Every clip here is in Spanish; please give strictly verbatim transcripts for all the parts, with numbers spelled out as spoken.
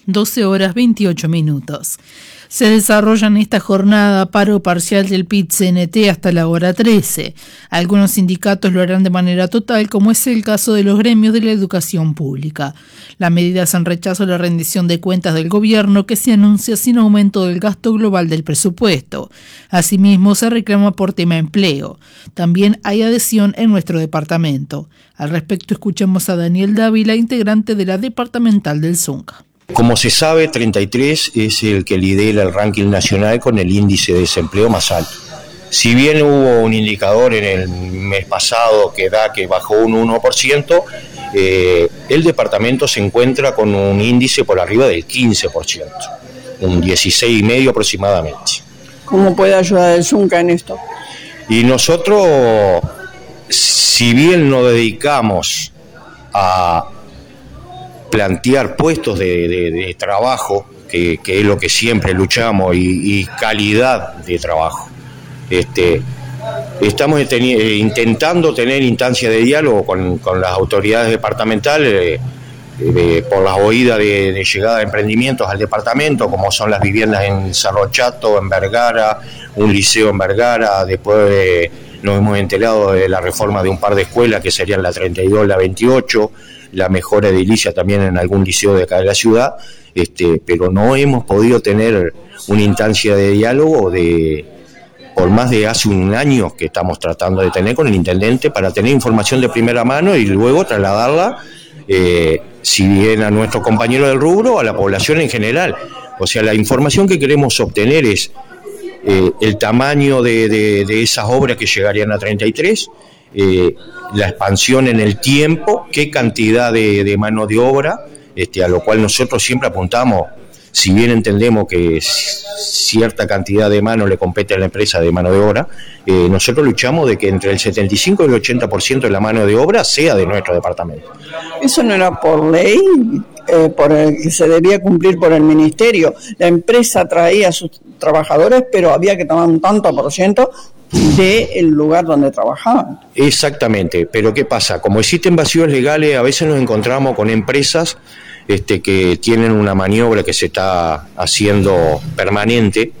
doce horas veintiocho minutos. Se desarrolla en esta jornada paro parcial del P I T C N T hasta la hora trece. Algunos sindicatos lo harán de manera total, como es el caso de los gremios de la educación pública. La medida es en rechazo a la rendición de cuentas del gobierno que se anuncia sin aumento del gasto global del presupuesto. Asimismo, se reclama por tema empleo. También hay adhesión en nuestro departamento. Al respecto, escuchemos a Daniel Dávila, integrante de la departamental del Zunca. Como se sabe, treinta y tres es el que lidera el ranking nacional con el índice de desempleo más alto. Si bien hubo un indicador en el mes pasado que da que bajó un uno por ciento, eh, el departamento se encuentra con un índice por arriba del quince por ciento, un dieciséis y medio aproximadamente. ¿Cómo puede ayudar el Zunca en esto? Y nosotros, si bien nos dedicamos a plantear puestos de, de, de trabajo, que, que es lo que siempre luchamos, y, y calidad de trabajo. Este, estamos teni- intentando tener instancias de diálogo con, con las autoridades departamentales eh, eh, por las oídas de, de llegada de emprendimientos al departamento, como son las viviendas en Cerro Chato, en Vergara, un liceo en Vergara. Después de, nos hemos enterado de la reforma de un par de escuelas que serían la treinta y dos, la veintiocho, la mejora edilicia también en algún liceo de acá de la ciudad, este, pero no hemos podido tener una instancia de diálogo de por más de hace un año que estamos tratando de tener con el intendente para tener información de primera mano y luego trasladarla, eh, si bien a nuestros compañeros del rubro, a la población en general. O sea, la información que queremos obtener es eh, el tamaño de, de, de esas obras que llegarían a treinta y tres, Eh, la expansión en el tiempo, qué cantidad de, de mano de obra, este, a lo cual nosotros siempre apuntamos, si bien entendemos que cierta cantidad de mano le compete a la empresa de mano de obra, eh, nosotros luchamos de que entre el setenta y cinco y el ochenta por ciento de la mano de obra sea de nuestro departamento. ¿Eso no era por ley, eh, por el que se debía cumplir por el ministerio? La empresa traía a sus trabajadores, pero había que tomar un tanto por ciento del lugar donde trabajaban. Exactamente, pero ¿qué pasa? Como existen vacíos legales, a veces nos encontramos con empresas este, que tienen una maniobra que se está haciendo permanente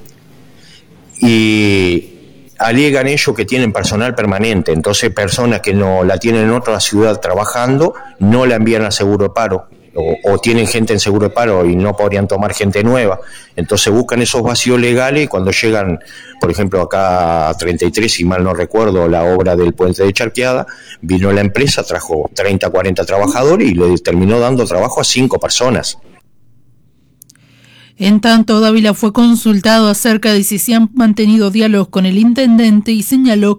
y alegan ellos que tienen personal permanente, entonces personas que no la tienen en otra ciudad trabajando no la envían a seguro de paro. O, o tienen gente en seguro de paro y no podrían tomar gente nueva, entonces buscan esos vacíos legales y cuando llegan, por ejemplo acá a treinta y tres, si mal no recuerdo, la obra del puente de Charqueada, vino la empresa, trajo treinta, cuarenta trabajadores y le terminó dando trabajo a cinco personas. En tanto, Dávila fue consultado acerca de si se han mantenido diálogos con el intendente y señaló